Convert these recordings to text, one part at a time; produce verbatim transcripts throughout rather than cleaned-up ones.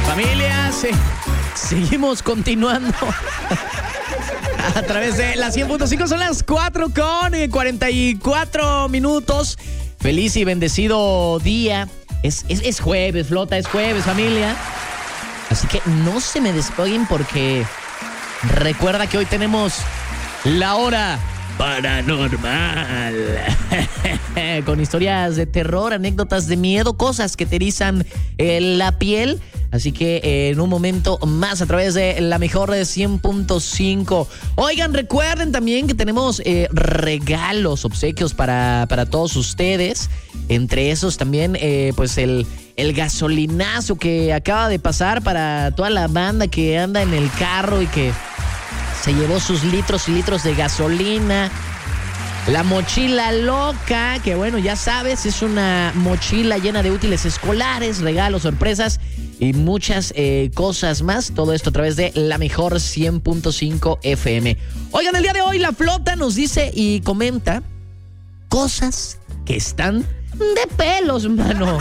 Familia, sí, seguimos continuando a través de la cien punto cinco. Son las cuatro con cuarenta y cuatro minutos. Feliz y bendecido día. Es, es, es jueves, flota, es jueves, familia. Así que no se me despeguen porque recuerda que hoy tenemos la hora paranormal. Con historias de terror, anécdotas de miedo, cosas que te erizan eh, la piel. Así que eh, en un momento más a través de la mejor de cien punto cinco. Oigan, recuerden también que tenemos eh, regalos, obsequios para, para todos ustedes. Entre esos también eh, pues el, el gasolinazo que acaba de pasar para toda la banda que anda en el carro y que se llevó sus litros y litros de gasolina. La mochila loca, que bueno, ya sabes, es una mochila llena de útiles escolares, regalos, sorpresas y muchas eh, cosas más. Todo esto a través de la mejor cien punto cinco F M. Oigan, el día de hoy la flota nos dice y comenta cosas que están de pelos, mano.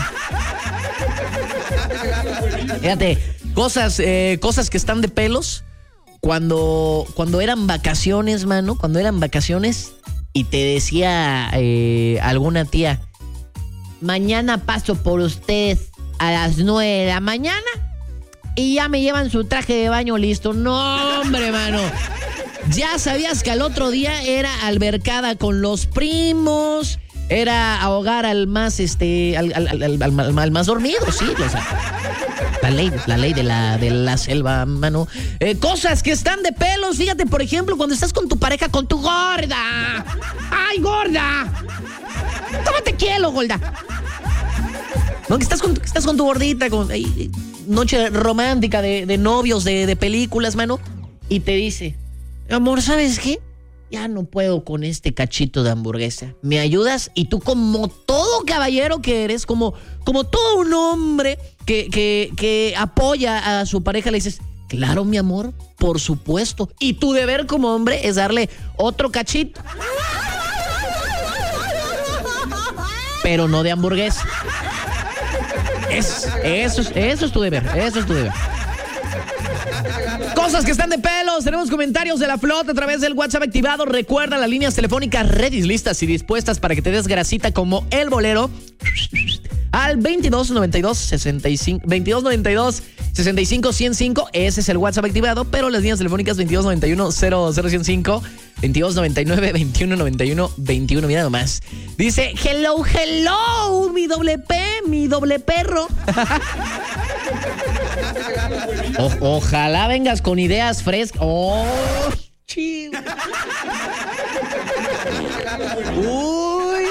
Fíjate, cosas, eh, cosas que están de pelos cuando, cuando eran vacaciones, mano, cuando eran vacaciones. Y te decía eh, alguna tía, mañana paso por ustedes a las nueve de la mañana y ya me llevan su traje de baño listo. No, hombre, mano. Ya sabías que al otro día era albercada con los primos, era ahogar al más, este, al, al, al, al, al, al más dormido, sí, o sea. La ley, la ley de la, de la selva, mano. Eh, cosas que están de pelos. Fíjate, por ejemplo, cuando estás con tu pareja, con tu gorda. ¡Ay, gorda! ¡Tómate quielo, gorda! No, que estás con, que estás con tu gordita, con ay, noche romántica de, de novios, de, de películas, mano. Y te dice, amor, ¿sabes qué? Ya no puedo con este cachito de hamburguesa. ¿Me ayudas? Y tú, como todo caballero que eres, como, como todo un hombre que, que, que apoya a su pareja, le dices, claro, mi amor, por supuesto. Y tu deber como hombre es darle otro cachito. Pero no de hamburguesa. Es, eso, es, eso es tu deber, eso es tu deber. Cosas que están de pelos. Tenemos comentarios de la flota a través del WhatsApp activado. Recuerda las líneas telefónicas ready, listas y dispuestas para que te des grasita como el bolero al veintidós noventa y dos sesenta y cinco veintidós noventa y dos sesenta y cinco ciento cinco. Ese es el WhatsApp activado, pero las líneas telefónicas veintidós noventa y uno cero cero ciento cinco, veintidós noventa y nueve veintiuno noventa y uno veintiuno. Mira nomás. Dice, hello, hello, mi doble P, mi doble perro. O, ojalá vengas con ideas frescas. Oh, chido. Uy.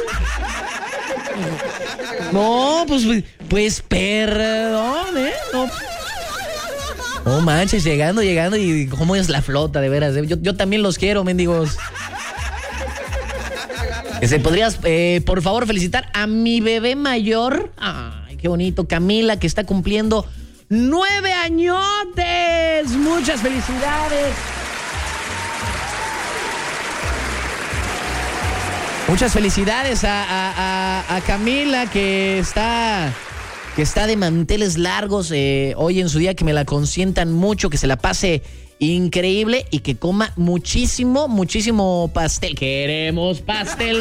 No, pues, pues perdón, ¿eh? No. Oh, manches, llegando, llegando. Y cómo es la flota, de veras. Yo, yo también los quiero, mendigos. ¿Se podrías, eh, por favor, felicitar a mi bebé mayor? Ay, qué bonito. Camila, que está cumpliendo ¡nueve añotes! ¡Muchas felicidades! Muchas felicidades a, a, a, a Camila, que está, que está de manteles largos eh, hoy en su día. Que me la consientan mucho, que se la pase increíble y que coma muchísimo, muchísimo pastel. Queremos pastel.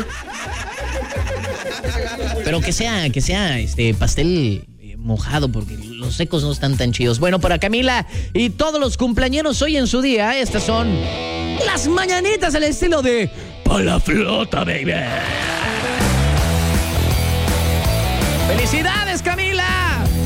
Pero que sea, que sea este pastel mojado, porque los secos no están tan chidos. Bueno, para Camila y todos los cumpleañeros hoy en su día, estas son las mañanitas al estilo de Pa' la flota, baby. ¡Felicidades, Camila!